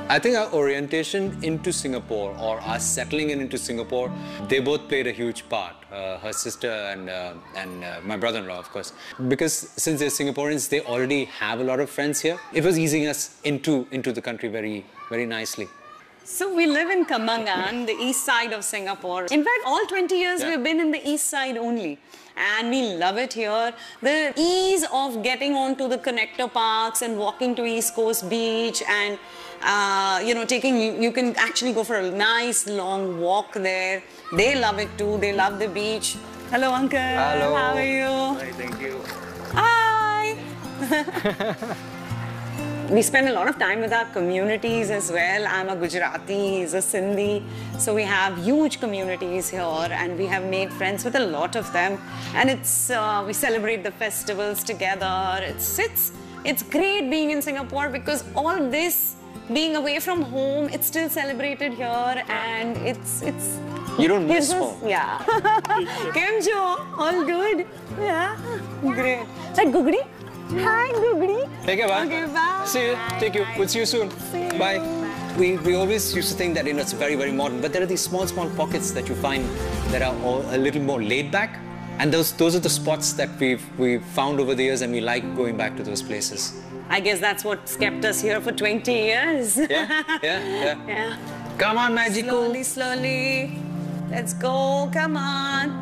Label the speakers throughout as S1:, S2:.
S1: I think our orientation into Singapore, or us settling into Singapore, they both played a huge part. Her sister and my brother-in-law, of course. Because since they're Singaporeans, they already have a lot of friends here. It was easing us into the country very nicely.
S2: So we live in Kembangan, the east side of Singapore. In fact, all 20 years we've been in the east side only. And we love it here. The ease of getting onto the connector parks and walking to East Coast Beach and, you know, you can actually go for a nice long walk there. They love it too. They love the beach. Hello, Uncle.
S1: Hello.
S2: How are you?
S1: Hi, thank you.
S2: Hi. We spend a lot of time with our communities as well. I'm a Gujarati, he's a Sindhi. So we have huge communities here and we have made friends with a lot of them. And we celebrate the festivals together. It's great being in Singapore because all this, being away from home, it's still celebrated here and it's
S1: You don't miss home.
S2: Yeah. Kemjo, all good? Yeah, great. Is that Gugri? Hi, Gugri.
S1: Take care, bye.
S2: Okay, bye.
S1: See you. Take you. We'll see you soon. Bye. We always used to think that it's very modern, but there are these small pockets that you find that are all a little more laid back, and those are the spots that we've found over the years, and we like going back to those places.
S2: I guess that's what's kept us here for 20 years.
S1: Yeah. Come on, Magical.
S2: Slowly. Let's go. Come on.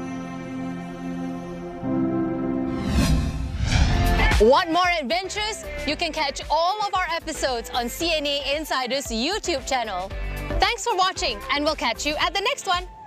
S3: Want more adventures? You can catch all of our episodes on CNA Insider's YouTube channel. Thanks for watching, and we'll catch you at the next one.